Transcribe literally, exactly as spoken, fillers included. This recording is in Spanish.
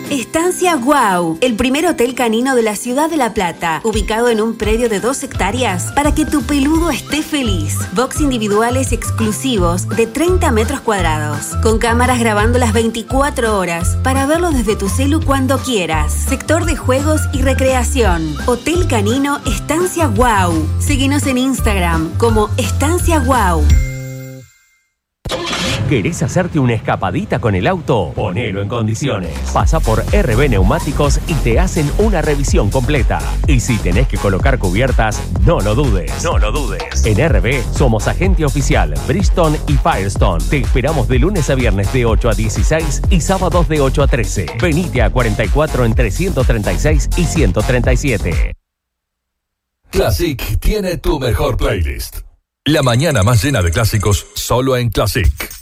Estancia Guau, el primer hotel canino de la ciudad de La Plata, ubicado en un predio de dos hectáreas para que tu peludo esté feliz. Box individuales exclusivos de treinta metros cuadrados, con cámaras grabando las veinticuatro horas para verlo desde tu celu cuando quieras. Sector de juegos y recreación. Hotel Canino Estancia Guau. Síguenos en Instagram como Estancia Guau. ¿Querés hacerte una escapadita con el auto? Ponelo en condiciones. Pasa por R B Neumáticos y te hacen una revisión completa. Y si tenés que colocar cubiertas, no lo dudes. No lo dudes. En R B somos agente oficial Bridgestone y Firestone. Te esperamos de lunes a viernes de ocho a dieciséis y sábados de ocho a trece. Venite a cuarenta y cuatro entre ciento treinta y seis y ciento treinta y siete. Classic tiene tu mejor playlist. La mañana más llena de clásicos solo en Classic.